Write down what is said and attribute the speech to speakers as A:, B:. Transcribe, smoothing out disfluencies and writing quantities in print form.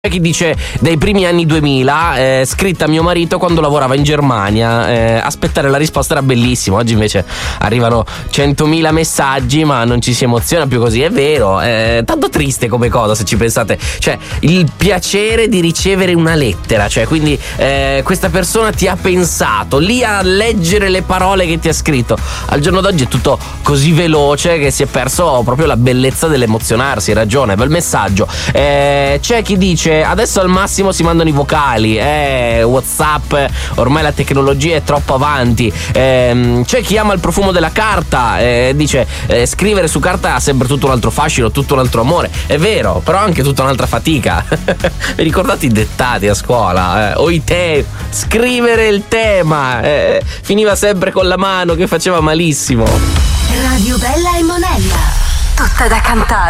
A: Chi dice dei primi anni 2000, scritta a mio marito quando lavorava in Germania, aspettare la risposta era bellissimo. Oggi invece arrivano 100.000 messaggi ma non ci si emoziona più così. È vero, tanto triste come cosa, se ci pensate. Cioè, il piacere di ricevere una lettera, cioè quindi questa persona ti ha pensato lì a leggere le parole che ti ha scritto. Al giorno d'oggi è tutto così veloce che si è perso proprio la bellezza dell'emozionarsi. Hai ragione, bel messaggio. C'è chi dice adesso al massimo si mandano i vocali, WhatsApp, ormai la tecnologia è troppo avanti. C'è chi ama il profumo della carta, dice scrivere su carta ha sempre tutto un altro fascino, tutto un altro amore. È vero, però anche tutta un'altra fatica. Vi ricordate i dettati a scuola? O i scrivere il tema, finiva sempre con la mano che faceva malissimo.
B: Radio Bella e Monella, tutta da cantare.